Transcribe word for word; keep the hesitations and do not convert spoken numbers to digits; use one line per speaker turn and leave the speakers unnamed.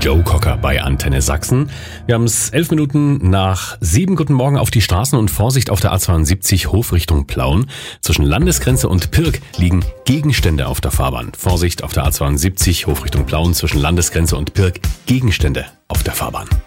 Joe Cocker bei Antenne Sachsen. Wir haben es elf Minuten nach sieben. Guten Morgen auf die Straßen und Vorsicht auf der A zweiundsiebzig Hof Richtung Plauen. Zwischen Landesgrenze und Pirk liegen Gegenstände auf der Fahrbahn. Vorsicht auf der A zweiundsiebzig Hof Richtung Plauen zwischen Landesgrenze und Pirk. Gegenstände auf der Fahrbahn.